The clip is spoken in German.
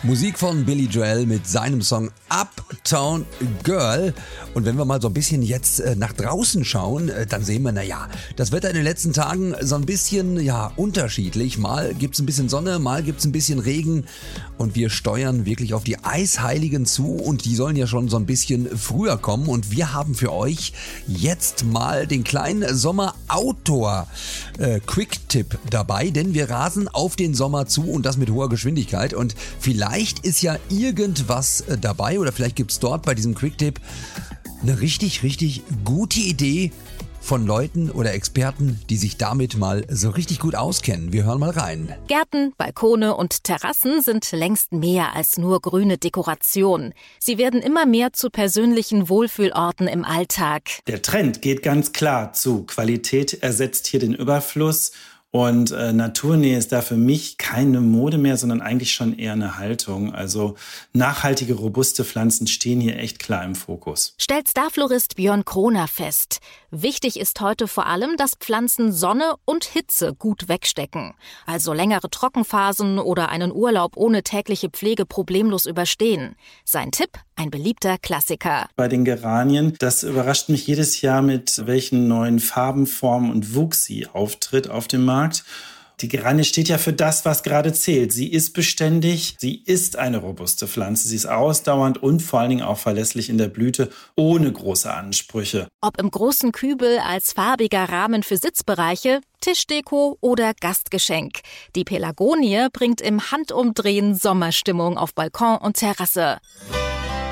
Musik von Billy Joel mit seinem Song Uptown Girl. Und wenn wir mal so ein bisschen jetzt nach draußen schauen, dann sehen wir, das Wetter in den letzten Tagen so ein bisschen, unterschiedlich. Mal gibt's ein bisschen Sonne, mal gibt's ein bisschen Regen. Und wir steuern wirklich auf die Eisheiligen zu und die sollen ja schon so ein bisschen früher kommen. Und wir haben für euch jetzt mal den kleinen Sommer-Outdoor-Quick-Tipp dabei, denn wir rasen auf den Sommer zu und das mit hoher Geschwindigkeit. Und vielleicht ist ja irgendwas dabei oder vielleicht gibt's dort bei diesem Quick-Tipp eine richtig, richtig gute Idee von Leuten oder Experten, die sich damit mal so richtig gut auskennen. Wir hören mal rein. Gärten, Balkone und Terrassen sind längst mehr als nur grüne Dekoration. Sie werden immer mehr zu persönlichen Wohlfühlorten im Alltag. Der Trend geht ganz klar zu Qualität ersetzt hier den Überfluss. Und Naturnähe ist da für mich keine Mode mehr, sondern eigentlich schon eher eine Haltung. Also nachhaltige, robuste Pflanzen stehen hier echt klar im Fokus. Stellt Starflorist Björn Kroner fest. Wichtig ist heute vor allem, dass Pflanzen Sonne und Hitze gut wegstecken. Also längere Trockenphasen oder einen Urlaub ohne tägliche Pflege problemlos überstehen. Sein Tipp? Ein beliebter Klassiker. Bei den Geranien, das überrascht mich jedes Jahr, mit welchen neuen Farben, Formen und Wuchs sie auftritt auf dem Markt. Die Geranie steht ja für das, was gerade zählt. Sie ist beständig, sie ist eine robuste Pflanze, sie ist ausdauernd und vor allen Dingen auch verlässlich in der Blüte, ohne große Ansprüche. Ob im großen Kübel als farbiger Rahmen für Sitzbereiche, Tischdeko oder Gastgeschenk. Die Pelagonie bringt im Handumdrehen Sommerstimmung auf Balkon und Terrasse.